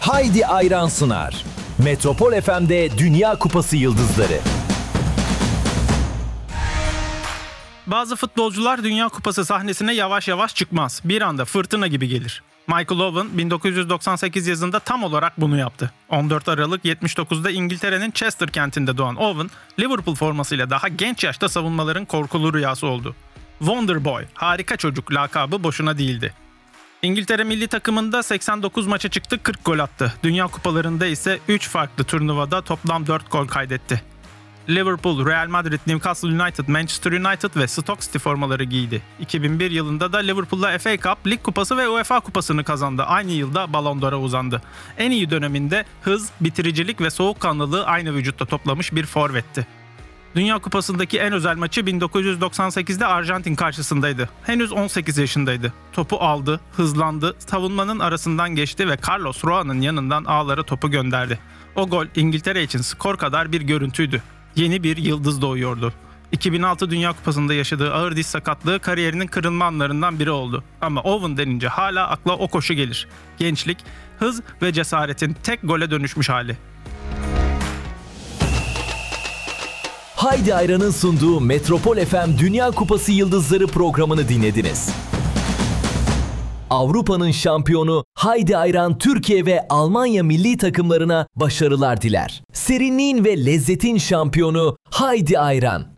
Haydi Ayran sunar. Metropol FM'de Dünya Kupası yıldızları. Bazı futbolcular Dünya Kupası sahnesine yavaş yavaş çıkmaz. Bir anda fırtına gibi gelir. Michael Owen 1998 yazında tam olarak bunu yaptı. 14 Aralık 79'da İngiltere'nin Chester kentinde doğan Owen, Liverpool formasıyla daha genç yaşta savunmaların korkulu rüyası oldu. Wonder Boy, harika çocuk lakabı boşuna değildi. İngiltere milli takımında 89 maça çıktı, 40 gol attı. Dünya kupalarında ise 3 farklı turnuvada toplam 4 gol kaydetti. Liverpool, Real Madrid, Newcastle United, Manchester United ve Stoke City formaları giydi. 2001 yılında da Liverpool'la FA Cup, Lig Kupası ve UEFA Kupası'nı kazandı. Aynı yılda Ballon d'Or'a uzandı. En iyi döneminde hız, bitiricilik ve soğukkanlılığı aynı vücutta toplamış bir forvetti. Dünya Kupası'ndaki en özel maçı 1998'de Arjantin karşısındaydı. Henüz 18 yaşındaydı. Topu aldı, hızlandı, savunmanın arasından geçti ve Carlos Roa'nın yanından ağlara topu gönderdi. O gol İngiltere için skor kadar bir görüntüydü. Yeni bir yıldız doğuyordu. 2006 Dünya Kupası'nda yaşadığı ağır diz sakatlığı kariyerinin kırılma anlarından biri oldu. Ama Owen denince hala akla o koşu gelir. Gençlik, hız ve cesaretin tek gole dönüşmüş hali. Haydi Ayran'ın sunduğu Metropol FM Dünya Kupası Yıldızları programını dinlediniz. Avrupa'nın şampiyonu Haydi Ayran Türkiye ve Almanya milli takımlarına başarılar diler. Serinliğin ve lezzetin şampiyonu Haydi Ayran.